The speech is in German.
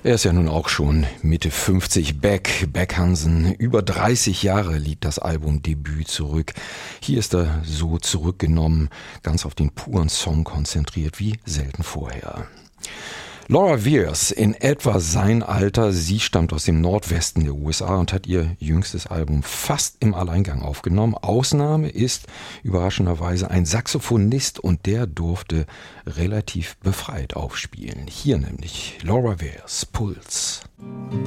Er ist ja nun auch schon Mitte 50, Beck Hansen. Über 30 Jahre liegt das Albumdebüt zurück. Hier ist er so zurückgenommen, ganz auf den puren Song konzentriert wie selten vorher. Laura Weirs, in etwa sein Alter, sie stammt aus dem Nordwesten der USA und hat ihr jüngstes Album fast im Alleingang aufgenommen. Ausnahme ist überraschenderweise ein Saxophonist und der durfte relativ befreit aufspielen. Hier nämlich Laura Weirs, Puls.